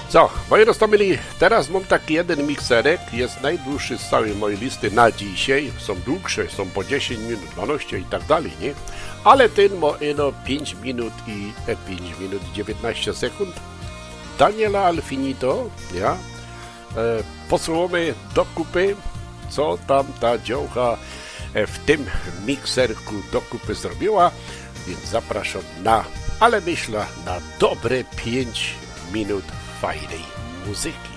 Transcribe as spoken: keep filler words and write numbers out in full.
Co, moi roztomili, teraz mam taki jeden mikserek, jest najdłuższy z całej mojej listy na dzisiaj, są dłuższe, są po dziesięć minut, dwanaście i tak dalej, nie? Ale ten ma ino pięć minut i e, pięć minut dziewiętnaście sekund. Daniela Alfinito, ja, e, posłuchamy do kupy, co tam ta działka e, w tym mikserku do kupy zrobiła, więc zapraszam na, ale myślę, na dobre pięć minut fajnej muzyki.